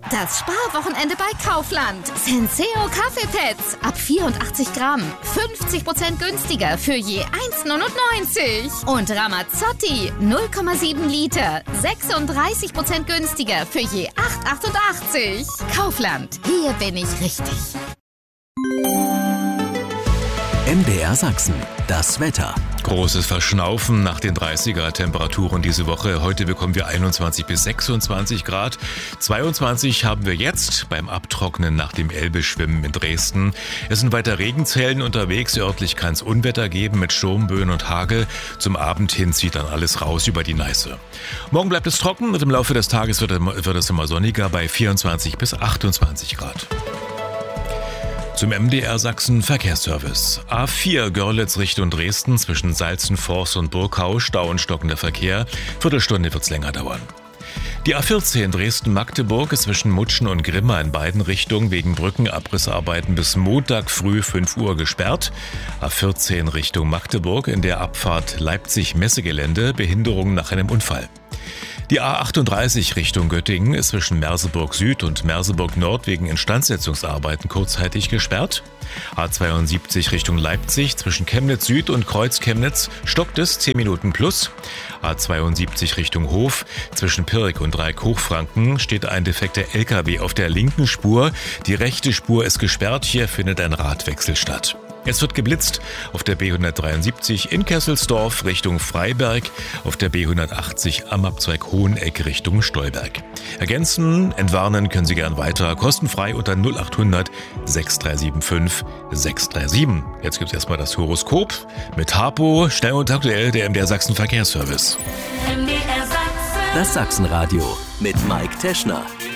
Das Sparwochenende bei Kaufland. Senseo Kaffeepads ab 84 Gramm. 50% günstiger für je 1,99. Und Ramazzotti 0,7 Liter. 36% günstiger für je 8,88. Kaufland. Hier bin ich richtig. MDR Sachsen. Das Wetter. Großes Verschnaufen nach den 30er-Temperaturen diese Woche. Heute bekommen wir 21 bis 26 Grad. 22 haben wir jetzt beim Abtrocknen nach dem Elbe-Schwimmen in Dresden. Es sind weiter Regenzellen unterwegs. Örtlich kann es Unwetter geben mit Sturmböen und Hagel. Zum Abend hin zieht dann alles raus über die Neiße. Morgen bleibt es trocken und im Laufe des Tages wird es immer sonniger bei 24 bis 28 Grad. Zum MDR Sachsen Verkehrsservice. A4 Görlitz Richtung Dresden zwischen Salzenforst und Burgau, Stau und stockender Verkehr. Viertelstunde wird's länger dauern. Die A14 Dresden-Magdeburg ist zwischen Mutschen und Grimma in beiden Richtungen wegen Brückenabrissarbeiten bis Montag früh 5 Uhr gesperrt. A14 Richtung Magdeburg in der Abfahrt Leipzig-Messegelände, Behinderung nach einem Unfall. Die A38 Richtung Göttingen ist zwischen Merseburg Süd und Merseburg Nord wegen Instandsetzungsarbeiten kurzzeitig gesperrt. A72 Richtung Leipzig zwischen Chemnitz Süd und Kreuz Chemnitz stockt es 10 Minuten plus. A72 Richtung Hof zwischen Pirk und Dreieck Hochfranken steht ein defekter LKW auf der linken Spur. Die rechte Spur ist gesperrt, hier findet ein Radwechsel statt. Es wird geblitzt auf der B173 in Kesselsdorf Richtung Freiberg, auf der B180 am Abzweig Hoheneck Richtung Stolberg. Ergänzen, entwarnen können Sie gern weiter, kostenfrei unter 0800 6375 637. Jetzt gibt es erstmal das Horoskop mit Harpo, schnell und aktuell der MDR Sachsen Verkehrsservice. Das Sachsenradio mit Mike Teschner.